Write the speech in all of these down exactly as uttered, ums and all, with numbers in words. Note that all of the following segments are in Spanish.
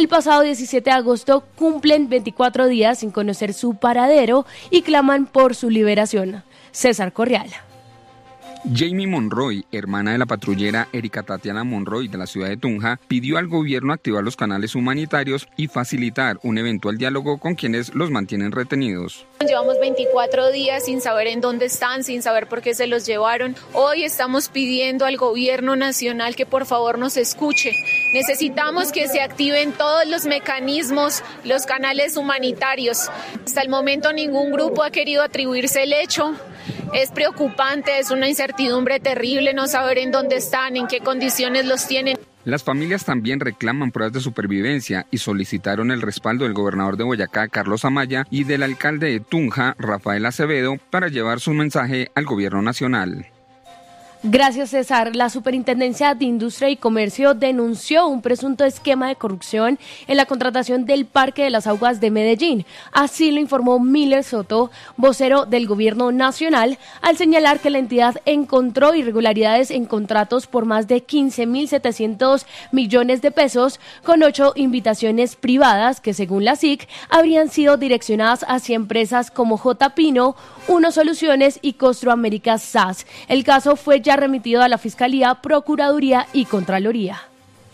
el pasado diecisiete de agosto cumplen veinticuatro días sin conocer su paradero y claman por su liberación. César Correal. Jamie Monroy, hermana de la patrullera Erika Tatiana Monroy de la ciudad de Tunja, pidió al gobierno activar los canales humanitarios y facilitar un eventual diálogo con quienes los mantienen retenidos. Llevamos veinticuatro días sin saber en dónde están, sin saber por qué se los llevaron. Hoy estamos pidiendo al gobierno nacional que por favor nos escuche. Necesitamos que se activen todos los mecanismos, los canales humanitarios. Hasta el momento ningún grupo ha querido atribuirse el hecho. Es preocupante, es una incertidumbre terrible no saber en dónde están, en qué condiciones los tienen. Las familias también reclaman pruebas de supervivencia y solicitaron el respaldo del gobernador de Boyacá, Carlos Amaya, y del alcalde de Tunja, Rafael Acevedo, para llevar su mensaje al gobierno nacional. Gracias, César. La Superintendencia de Industria y Comercio denunció un presunto esquema de corrupción en la contratación del Parque de las Aguas de Medellín. Así lo informó Miller Soto, vocero del Gobierno Nacional, al señalar que la entidad encontró irregularidades en contratos por más de quince mil setecientos millones de pesos con ocho invitaciones privadas que, según la S I C, habrían sido direccionadas hacia empresas como J. Pino, Uno Soluciones y Costroamérica S A S. El caso fue ya remitido a la Fiscalía, Procuraduría y Contraloría.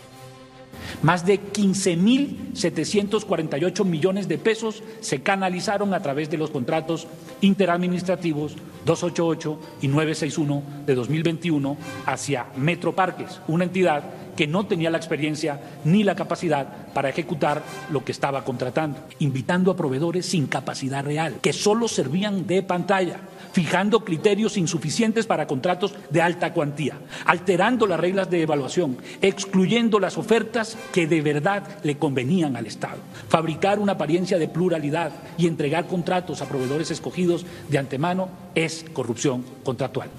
Más de quince mil setecientos cuarenta y ocho millones de pesos se canalizaron a través de los contratos interadministrativos doscientos ochenta y ocho y novecientos sesenta y uno de dos mil veintiuno hacia Metroparques, una entidad que no tenía la experiencia ni la capacidad para ejecutar lo que estaba contratando, invitando a proveedores sin capacidad real, que solo servían de pantalla, fijando criterios insuficientes para contratos de alta cuantía, alterando las reglas de evaluación, excluyendo las ofertas que de verdad le convenían al Estado, fabricar una apariencia de pluralidad y entregar contratos a proveedores escogidos de antemano es corrupción contractual.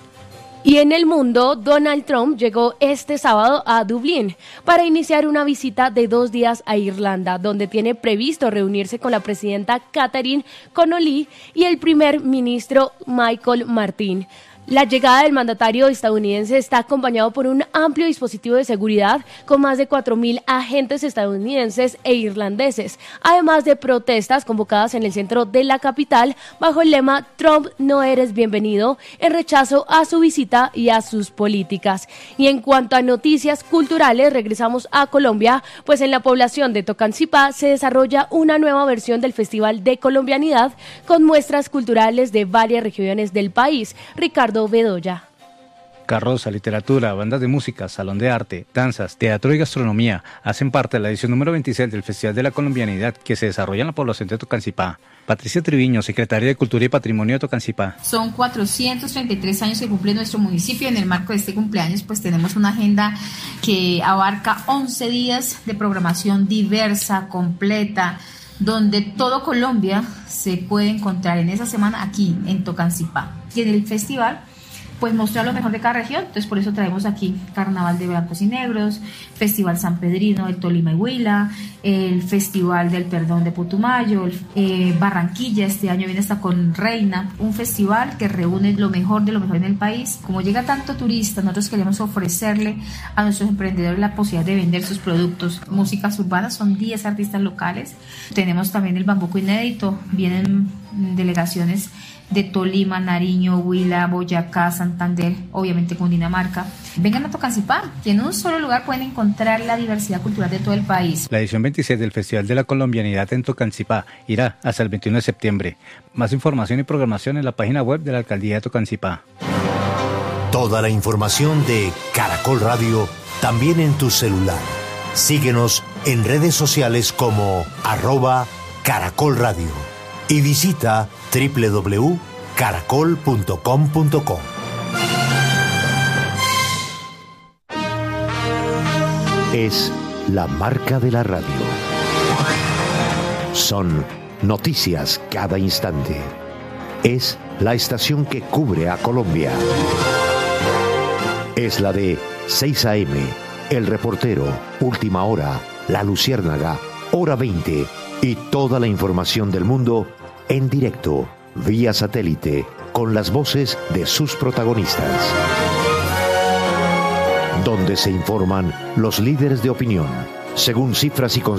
Y en el mundo, Donald Trump llegó este sábado a Dublín para iniciar una visita de dos días a Irlanda, donde tiene previsto reunirse con la presidenta Catherine Connolly y el primer ministro Michael Martin. La llegada del mandatario estadounidense está acompañado por un amplio dispositivo de seguridad con más de cuatro mil agentes estadounidenses e irlandeses, además de protestas convocadas en el centro de la capital bajo el lema Trump no eres bienvenido, en rechazo a su visita y a sus políticas. Y en cuanto a noticias culturales, regresamos a Colombia, pues en la población de Tocancipá se desarrolla una nueva versión del Festival de Colombianidad con muestras culturales de varias regiones del país. Ricardo Bedoya. Carroza, literatura, bandas de música, salón de arte, danzas, teatro y gastronomía hacen parte de la edición número veintiséis del Festival de la Colombianidad que se desarrolla en la población de Tocancipá. Patricia Triviño, secretaria de Cultura y Patrimonio de Tocancipá. Son cuatrocientos treinta y tres años que cumple nuestro municipio. En el marco de este cumpleaños, pues tenemos una agenda que abarca once días de programación diversa, completa, donde todo Colombia se puede encontrar en esa semana aquí en Tocancipá. Y en el festival, pues mostrar lo mejor de cada región, entonces por eso traemos aquí Carnaval de Blancos y Negros, Festival San Pedrino del Tolima y Huila, el Festival del Perdón de Putumayo, eh, Barranquilla este año viene hasta con Reina, un festival que reúne lo mejor de lo mejor en el país. Como llega tanto turista, nosotros queremos ofrecerle a nuestros emprendedores la posibilidad de vender sus productos. Músicas urbanas, son diez artistas locales, tenemos también el Bambuco Inédito, vienen delegaciones de Tolima, Nariño, Huila, Boyacá, Santander, obviamente Cundinamarca. Vengan a Tocancipá, que en un solo lugar pueden encontrar la diversidad cultural de todo el país. La edición veintiséis del Festival de la Colombianidad en Tocancipá irá hasta el veintiuno de septiembre. Más información y programación en la página web de la Alcaldía de Tocancipá. Toda la información de Caracol Radio también en tu celular. Síguenos en redes sociales como arroba Caracol Radio y visita doble u doble u doble u punto caracol punto com punto co. Es la marca de la radio. Son noticias cada instante. Es la estación que cubre a Colombia. Es la de seis a eme, El Reportero, Última Hora, La Luciérnaga, Hora veinte y toda la información del mundo en directo, vía satélite, con las voces de sus protagonistas. Donde se informan los líderes de opinión, según cifras y